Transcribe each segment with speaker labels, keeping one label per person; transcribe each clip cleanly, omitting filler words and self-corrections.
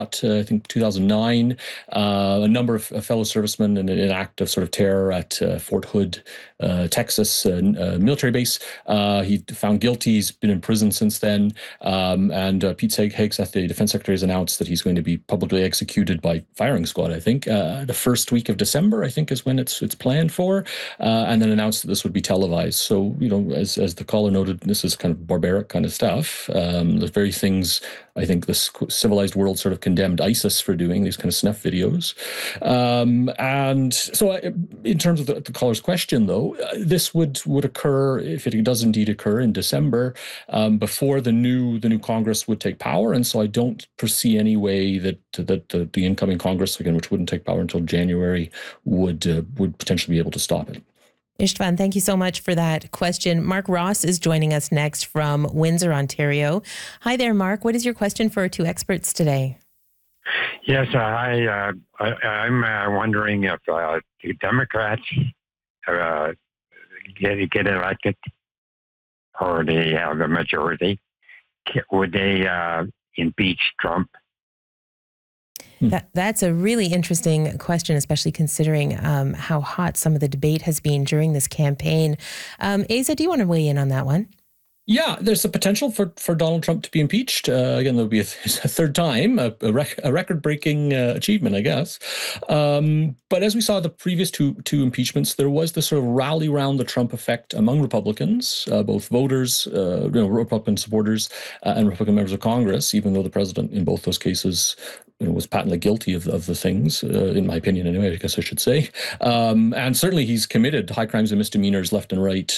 Speaker 1: I think 2009, a number of fellow servicemen in an act of sort of terror at Fort Hood, Texas military base. He found guilty. He's been in prison since then. And Pete Hegseth, the defense secretary, has announced that he's going to be publicly executed by firing squad, I think. The first week of December, I think, is when it's planned for, and then announced that this would be televised. So, as the caller noted, this is kind of barbaric kind of stuff. The very things I think the civilized world sort of condemned ISIS for doing, these kind of snuff videos. And so in terms of the caller's question, though, this would occur, if it does indeed occur, in December, before the new Congress would take power. And so I don't foresee any way that the incoming Congress, again, which wouldn't take power until January, would potentially be able to stop it.
Speaker 2: Istvan, thank you so much for that question. Mark Ross is joining us next from Windsor, Ontario. Hi there, Mark. What is your question for our two experts today?
Speaker 3: Yes, I'm wondering if the Democrats get elected, or they have the majority, would they impeach Trump?
Speaker 2: That's a really interesting question, especially considering how hot some of the debate has been during this campaign. Asa, do you want to weigh in on that one?
Speaker 1: Yeah, there's a potential for Donald Trump to be impeached. Again, there'll be a third time, a record-breaking achievement, I guess. But as we saw the previous two impeachments, there was this sort of rally around the Trump effect among Republicans, both voters, Republican supporters, and Republican members of Congress, even though the president in both those cases was patently guilty of the things, in my opinion anyway, I guess I should say. And certainly he's committed high crimes and misdemeanors left and right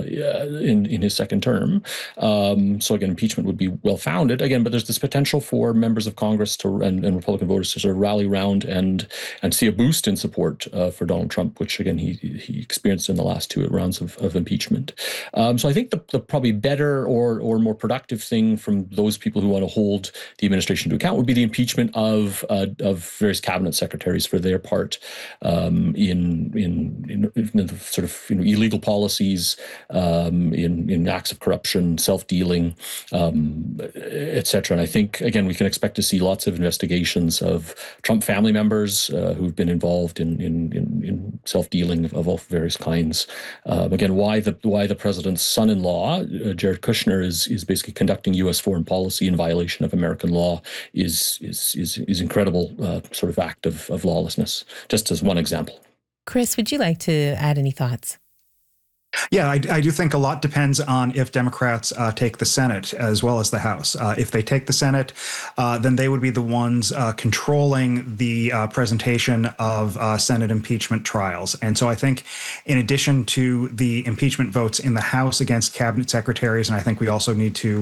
Speaker 1: in his second term. So again, impeachment would be well-founded. Again, but there's this potential for members of Congress and Republican voters to sort of rally around and see a boost in support for Donald Trump, which again, he experienced in the last two rounds of impeachment. So I think the probably better or more productive thing from those people who want to hold the administration to account would be the impeachment of various cabinet secretaries for their part in sort of illegal policies, in acts of corruption, self-dealing, etc. And I think again we can expect to see lots of investigations of Trump family members who've been involved in self-dealing of all various kinds. Again, why the president's son-in-law, Jared Kushner, is basically conducting U.S. foreign policy in violation of American law is incredible sort of act of lawlessness, just as one example.
Speaker 2: Chris, would you like to add any thoughts?
Speaker 4: Yeah, I do think a lot depends on if Democrats take the Senate as well as the House. If they take the Senate, then they would be the ones controlling the presentation of Senate impeachment trials. And so I think in addition to the impeachment votes in the House against cabinet secretaries, and I think we also need to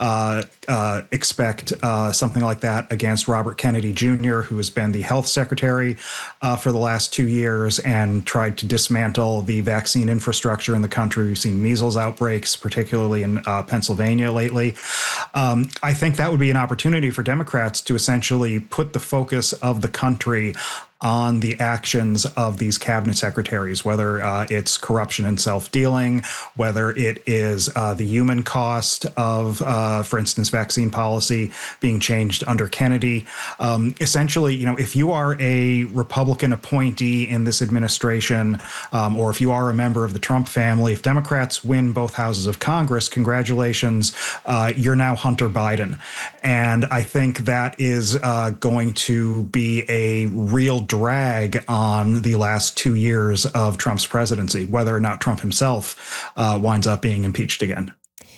Speaker 4: expect something like that against Robert Kennedy Jr., who has been the health secretary for the last 2 years and tried to dismantle the vaccine infrastructure in the country. We've seen measles outbreaks, particularly in Pennsylvania lately. I think that would be an opportunity for Democrats to essentially put the focus of the country on the actions of these cabinet secretaries, whether it's corruption and self-dealing, whether it is the human cost of, for instance, vaccine policy being changed under Kennedy. Essentially, if you are a Republican appointee in this administration, or if you are a member of the Trump family, if Democrats win both houses of Congress, congratulations, you're now Hunter Biden. And I think that is going to be a real drag on the last 2 years of Trump's presidency, whether or not Trump himself winds up being impeached again.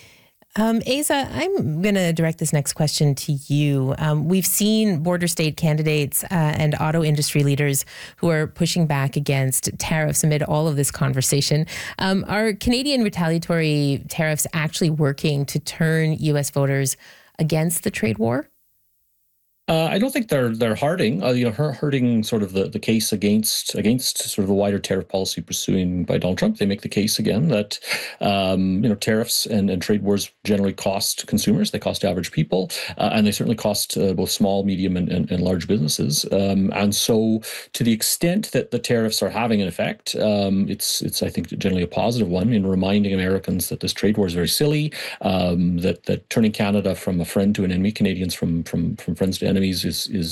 Speaker 2: Asa, I'm going to direct this next question to you. We've seen border state candidates and auto industry leaders who are pushing back against tariffs amid all of this conversation. Are Canadian retaliatory tariffs actually working to turn U.S. voters against the trade war?
Speaker 1: I don't think they're hurting. Hurting sort of the case against sort of the wider tariff policy pursuing by Donald Trump. They make the case again that tariffs and trade wars generally cost consumers. They cost average people, and they certainly cost both small, medium, and large businesses. And so, to the extent that the tariffs are having an effect, it's I think generally a positive one in reminding Americans that this trade war is very silly. That turning Canada from a friend to an enemy, Canadians from friends to enemies, enemies is